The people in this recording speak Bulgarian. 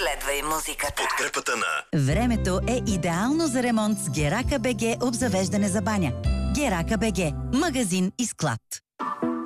Следвай музиката. Подкрепата на Времето е идеално за ремонт с Герака БГ обзавеждане за баня. Герака БГ. Магазин и склад.